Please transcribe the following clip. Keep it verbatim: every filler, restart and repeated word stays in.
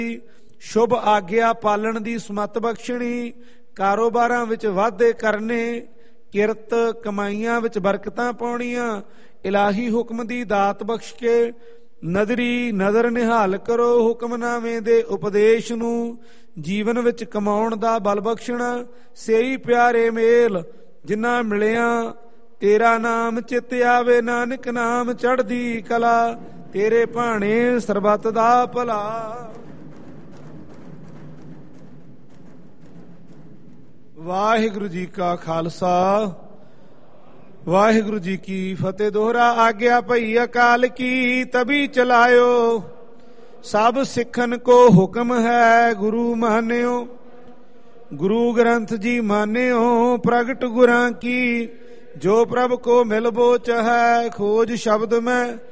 ਸ਼ੁਭ ਆਗਿਆ ਪਾਲਣ ਦੀ ਸਮੱਤ ਬਖਸ਼ਣੀ, ਕਾਰੋਬਾਰਾਂ ਵਿੱਚ ਵਾਧੇ ਕਰਨੇ, ਕਿਰਤ ਕਮਾਈਆਂ ਵਿੱਚ ਬਰਕਤਾਂ ਪਾਉਣੀਆਂ, ਇਲਾਹੀ ਹੁਕਮ ਦੀ ਦਾਤ ਬਖਸ਼ ਕੇ ਨਦਰੀ ਨਦਰ ਨਿਹਾਲ ਕਰੋ, ਹੁਕਮਨਾਮੇ ਦੇ ਉਪਦੇਸ਼ ਨੂੰ ਜੀਵਨ ਵਿੱਚ ਕਮਾਉਣ ਦਾ ਬਲ ਬਖਸ਼ਣਾ। ਸੇਈ ਪਿਆਰੇ ਮੇਲ ਜਿਨ੍ਹਾਂ ਮਿਲਿਆ ਤੇਰਾ ਨਾਮ ਚਿੱਤ ਆਵੇ, ਨਾਨਕ ਨਾਮ ਚੜ੍ਹਦੀ ਕਲਾ, ਤੇਰੇ ਭਾਣੇ ਸਰਬੱਤ ਦਾ ਭਲਾ। ਵਾਹਿਗੁਰੂ ਜੀ ਕਾ ਖਾਲਸਾ ਵਾਹਿਗੁਰੂ ਜੀ ਕੀ ਫਤਿਹ। ਦੋਹਰਾ ਆਗਿਆ ਭਈ ਅਕਾਲ ਕੀ, ਤਭੀ ਚਲਾਇਓ ਸਭ ਸਿੱਖਨ ਕੋ ਹੁਕਮ ਹੈ, ਗੁਰੂ ਮਾਨਿਓ ਗੁਰੂ ਗ੍ਰੰਥ ਜੀ ਮਾਨਿਓ, ਪ੍ਰਗਟ ਗੁਰਾਂ ਕੀ ਜੋ ਪ੍ਰਭ ਕੋ ਮਿਲਬੋ ਚਹੈ, ਖੋਜ ਸ਼ਬਦ ਮੈਂ